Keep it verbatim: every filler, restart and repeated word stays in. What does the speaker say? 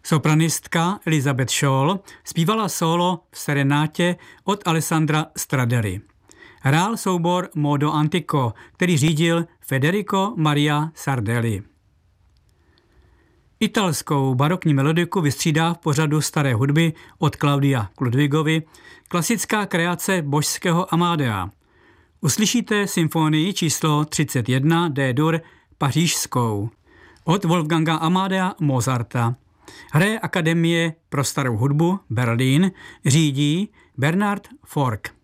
Sopranistka Elizabeth Shaw zpívala solo v serenátě od Alessandra Stradelli. Hrál soubor Modo Antico, který řídil Federico Maria Sardelli. Italskou barokní melodiku vystřídá v pořadu staré hudby od Claudia Ludwigovi klasická kreace božského Amadea. Uslyšíte symfonii číslo třicet jedna D-dur pařížskou od Wolfganga Amadea Mozarta. Hraje Akademie pro starou hudbu Berlín, řídí Bernard Fork.